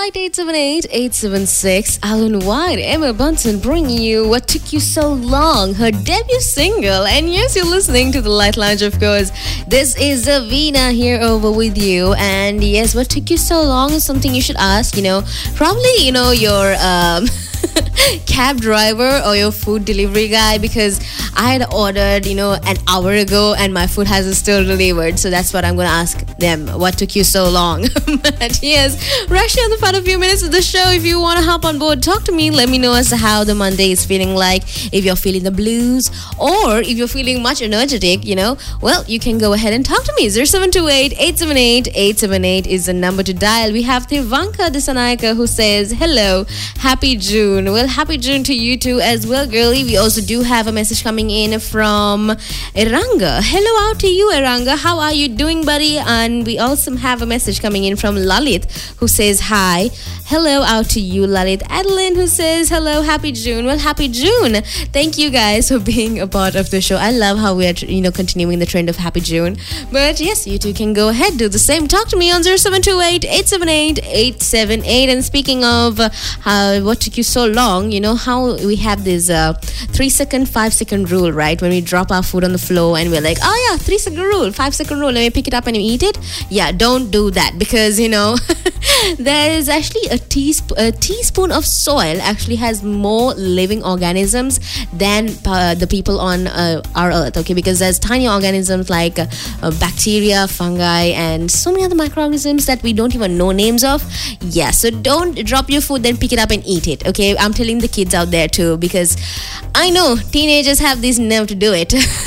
058-878-876. Alan White, Emma Bunton bringing you What Took You So Long, her debut single. And yes, you're listening to the Light Lounge, of course. This is Zavina here over with you. And yes, what took you so long is something you should ask, probably, your cab driver or your food delivery guy, because I had ordered, an hour ago and my food hasn't still delivered. So that's what I'm going to ask them. What took you so long? But yes, rush on the final few minutes of the show. If you want to hop on board, talk to me. Let me know as to how the Monday is feeling like. If you're feeling the blues or if you're feeling much energetic, well, you can go ahead and talk to me. 0728-878-878 is the number to dial. We have Tivanka Disanaika who says, hello, happy June. Well, happy June to you too as well, girlie. We also do have a message coming in from Eranga. Hello out to you, Eranga. How are you doing, buddy? And we also have a message coming in from Lalit who says hi. Hello out to you, Lalit. Adeline who says hello, happy June. Well, happy June. Thank you guys for being a part of the show. I love how we are, continuing the trend of happy June. But yes, you two can go ahead, do the same. Talk to me on 0728-878-878. And speaking of what took you so long, how we have this 3-second, 5-second rule, right? When we drop our food on the floor and we're like, oh yeah, 3-second rule, 5-second rule, let me pick it up and eat it. Yeah, don't do that, because there is actually a teaspoon of soil actually has more living organisms than the people on our earth, okay? Because there's tiny organisms like bacteria, fungi, and so many other microorganisms that we don't even know names of. Yeah, so don't drop your food, then pick it up and eat it, okay? I'm telling the kids out there too, because I know teenagers have this nerve to do it.